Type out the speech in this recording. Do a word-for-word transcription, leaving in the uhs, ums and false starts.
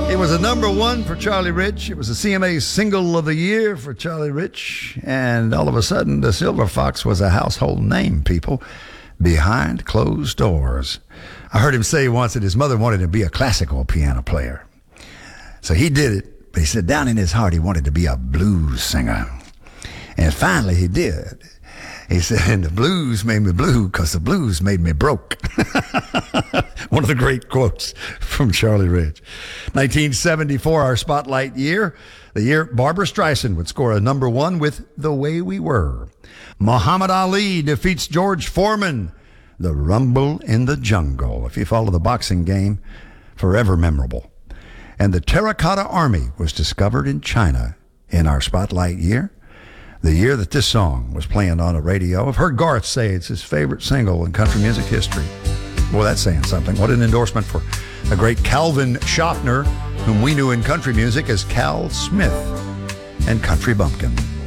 It was a number one for Charlie Rich. It was a C M A single of the year for Charlie Rich. And all of a sudden, the Silver Fox was a household name, people, behind closed doors. I heard him say once that his mother wanted him to be a classical piano player. So he did it, but he said down in his heart he wanted to be a blues singer. And finally he did. He said, and the blues made me blue because the blues made me broke. One of the great quotes from Charlie Rich. nineteen seventy-four, our spotlight year. The year Barbra Streisand would score a number one with The Way We Were. Muhammad Ali defeats George Foreman. The Rumble in the Jungle. If you follow the boxing game, forever memorable. And the Terracotta Army was discovered in China in our spotlight year. The year that this song was playing on the radio. I've heard Garth say it's his favorite single in country music history. Boy, that's saying something. What an endorsement for the great Calvin Schaffner, whom we knew in country music as Cal Smith and Country Bumpkin.